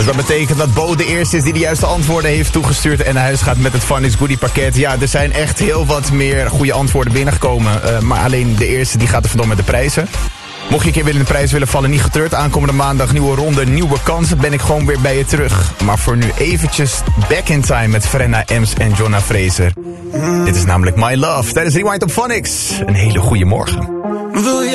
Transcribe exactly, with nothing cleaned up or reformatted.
Dus dat betekent dat Bo de eerste is die de juiste antwoorden heeft toegestuurd en naar huis gaat met het Phonics Goodie pakket. Ja, er zijn echt heel wat meer goede antwoorden binnengekomen. Uh, maar alleen de eerste die gaat er vandoor met de prijzen. Mocht je een keer willen in de prijs willen vallen, niet getreurd. Aankomende maandag nieuwe ronde, nieuwe kansen. Ben ik gewoon weer bij je terug. Maar voor nu eventjes Back in Time met Frenna Ems en Jonna Fraser. Dit is namelijk My Love tijdens Rewind op Phonics. Een hele goede morgen.